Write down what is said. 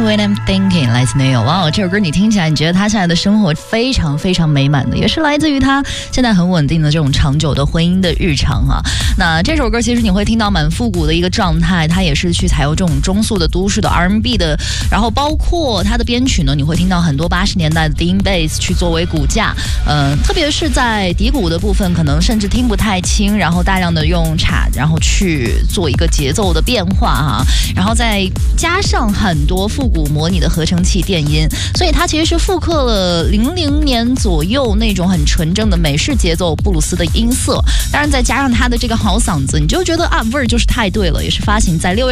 When I'm Thinking 来自 Neil。 哇，这首歌你听起来你觉得他现在的生活非常非常美满的，也是来自于他现在很稳定的这种长久的婚姻的日常啊。那这首歌其实你会听到蛮复古的一个状态，它也是去采用这种中速的都市的 R&B 的，然后包括它的编曲呢，你会听到很多80年代的低音 bass 去作为骨架，特别是在底鼓的部分可能甚至听不太清，然后大量的用镲然后去做一个节奏的变化啊，然后再加上很多复古模拟的合成器电音，所以它其实是复刻了00年左右那种很纯正的美式节奏布鲁斯的音色，当然再加上它的这个好嗓子，你就觉得啊味儿就是太对了，也是发行在6月